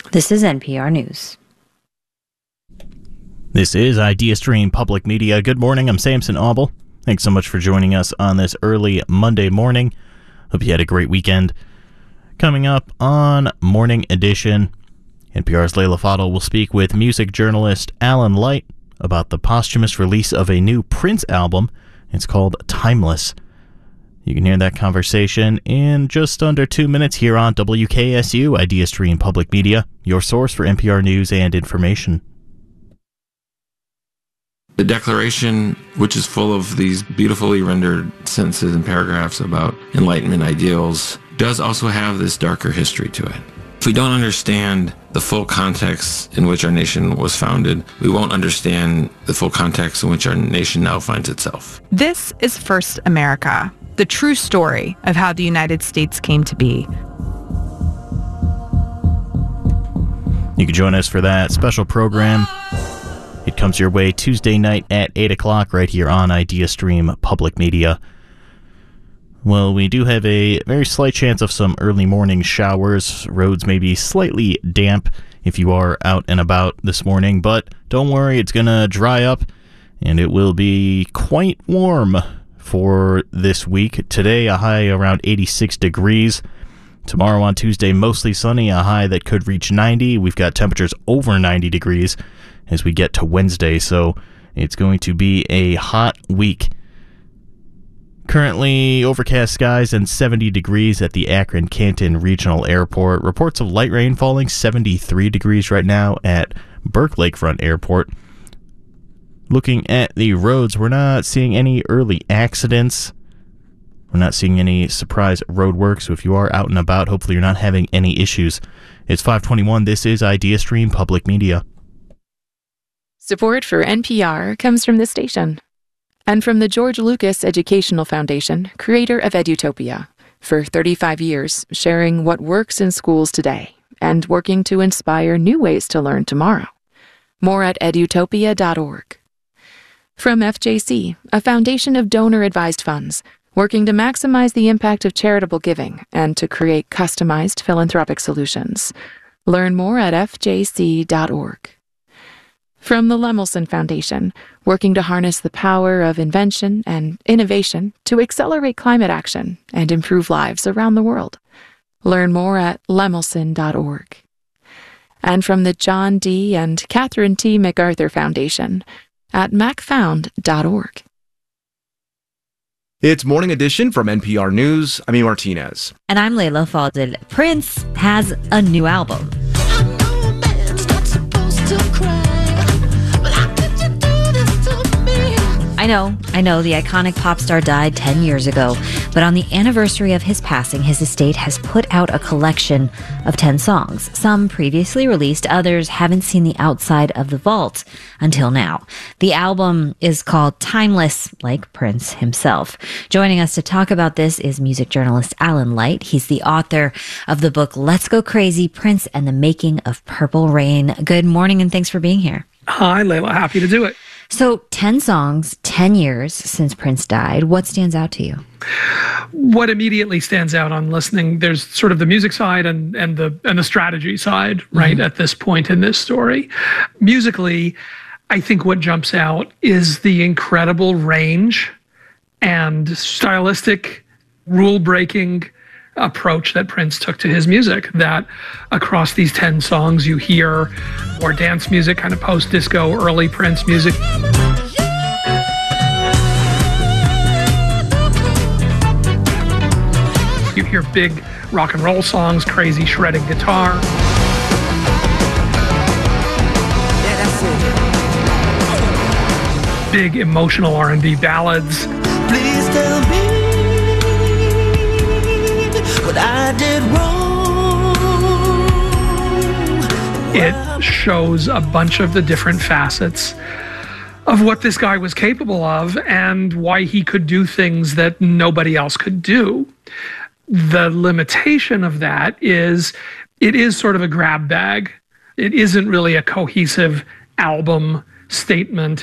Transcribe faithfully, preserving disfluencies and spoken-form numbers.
This is N P R News. This is IdeaStream Public Media. Good morning, I'm Samson Auble. Thanks so much for joining us on this early Monday morning. Hope you had a great weekend. Coming up on Morning Edition, N P R's Layla Fadel will speak with music journalist Alan Light about the posthumous release of a new Prince album. It's called Timeless. You can hear that conversation in just under two minutes here on W K S U, IdeaStream Public Media, your source for N P R news and information. The Declaration, which is full of these beautifully rendered sentences and paragraphs about Enlightenment ideals, does also have this darker history to it. If we don't understand the full context in which our nation was founded, we won't understand the full context in which our nation now finds itself. This is First America, the true story of how the United States came to be. You can join us for that special program. It comes your way Tuesday night at eight o'clock right here on IdeaStream Public Media. Well, we do have a very slight chance of some early morning showers. Roads may be slightly damp if you are out and about this morning, but don't worry, it's going to dry up and it will be quite warm for this week. Today, a high around eighty-six degrees. Tomorrow on Tuesday, mostly sunny, a high that could reach ninety. We've got temperatures over ninety degrees as we get to Wednesday, so it's going to be a hot week. Currently, overcast skies and seventy degrees at the Akron-Canton Regional Airport. Reports of light rain falling, seventy-three degrees right now at Burke Lakefront Airport. Looking at the roads, we're not seeing any early accidents. We're not seeing any surprise road work, so if you are out and about, hopefully you're not having any issues. It's five twenty-one. This is IdeaStream Public Media. Support for N P R comes from this station and from the George Lucas Educational Foundation, creator of Edutopia, for thirty-five years, sharing what works in schools today and working to inspire new ways to learn tomorrow. More at edutopia dot org. From F J C, a foundation of donor-advised funds, working to maximize the impact of charitable giving and to create customized philanthropic solutions. Learn more at f j c dot org. From the Lemelson Foundation, working to harness the power of invention and innovation to accelerate climate action and improve lives around the world. Learn more at lemelson dot org. And from the John D. and Catherine T. MacArthur Foundation at mac found dot org. It's Morning Edition from N P R News. I'm E. Martinez. And I'm Layla Fadel. Prince has a new album. I know a man's not supposed to cry, but how could you do this to me? I know, I know, the iconic pop star died ten years ago, but on the anniversary of his passing, his estate has put out a collection of ten songs. Some previously released, others haven't seen the outside of the vault until now. The album is called Timeless, like Prince himself. Joining us to talk about this is music journalist Alan Light. He's the author of the book Let's Go Crazy, Prince and the Making of Purple Rain. Good morning and thanks for being here. Hi, Layla. Happy to do it. So ten songs, ten years since Prince died. What stands out to you? What immediately stands out on listening, there's sort of the music side and, and the and the strategy side, right, mm-hmm. at this point in this story. Musically, I think what jumps out is the incredible range and stylistic, rule-breaking approach that Prince took to his music, that across these ten songs you hear more dance music, kind of post-disco, early Prince music. You hear big rock and roll songs, crazy shredding guitar. Yeah, that's it. Big emotional R and B ballads. Please tell me what I did wrong. It shows a bunch of the different facets of what this guy was capable of and why he could do things that nobody else could do. The limitation of that is it is sort of a grab bag. It isn't really a cohesive album statement.